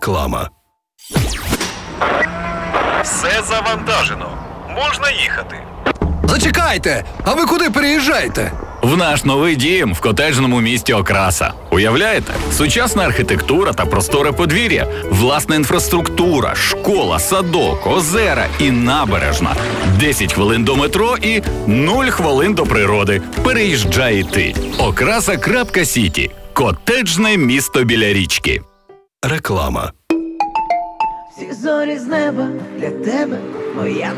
Реклама. Все завантажено. Можна їхати. Зачекайте! А ви куди переїжджаєте? В наш новий дім в котеджному місті Окраса. Уявляєте? Сучасна архітектура та просторе подвір'я, власна інфраструктура, школа, садок, озера і набережна. 10 хвилин до метро і 0 хвилин до природи. Переїжджай і ти. Окраса.Сіті. Котеджне місто біля річки. Реклама. Всі зорі з неба для тебе, моя